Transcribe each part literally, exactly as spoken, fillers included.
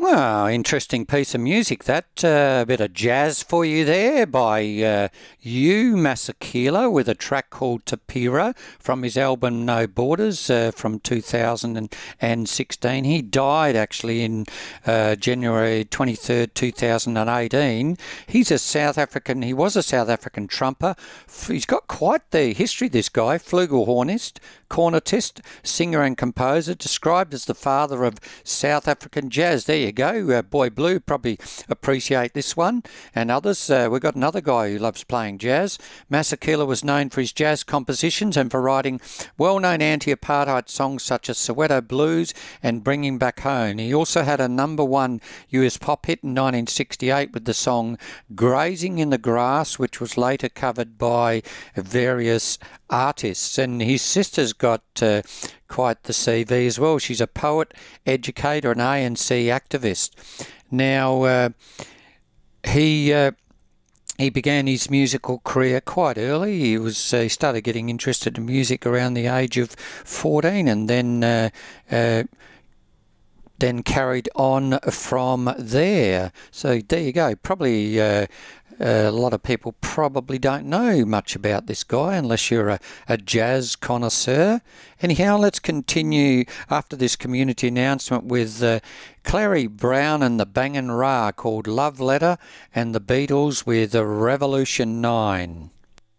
Well, interesting piece of music that. Uh, a bit of jazz for you there by uh, Hugh Masekela with a track called Tapira from his album No Borders uh, from two thousand sixteen. He died actually in uh, January twenty-third, two thousand eighteen. He's a South African, he was a South African trumper. He's got quite the history, this guy, flugelhornist, cornetist, singer and composer, described as the father of South African jazz. There you go. Uh, Boy Blue probably appreciate this one, and others. Uh, we've got another guy who loves playing jazz. Masekela was known for his jazz compositions and for writing well-known anti-apartheid songs such as Soweto Blues and Bringing Back Home. He also had a number one U S pop hit in nineteen sixty-eight with the song Grazing in the Grass, which was later covered by various artists. And his sister's got uh, quite the C V as well. She's a poet, educator and A N C activist. Now, uh, he... Uh, He began his musical career quite early. He was uh, he started getting interested in music around the age of fourteen, and then uh, uh, then carried on from there. So there you go. Probably uh, a lot of people probably don't know much about this guy unless you're a, a jazz connoisseur. Anyhow, let's continue after this community announcement with uh, Clary Brown and the Bangin' Ra called Love Letter, and the Beatles with Revolution nine.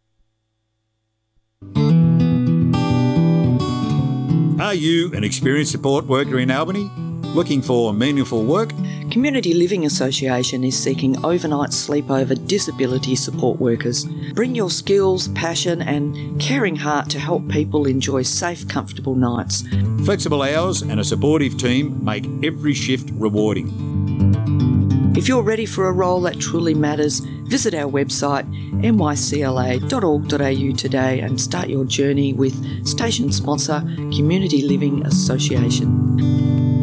Are you an experienced support worker in Albany? Looking for meaningful work? Community Living Association is seeking overnight sleepover disability support workers. Bring your skills, passion and caring heart to help people enjoy safe, comfortable nights. Flexible hours and a supportive team make every shift rewarding. If you're ready for a role that truly matters, visit our website m y c l a dot org dot a u today and start your journey with station sponsor Community Living Association.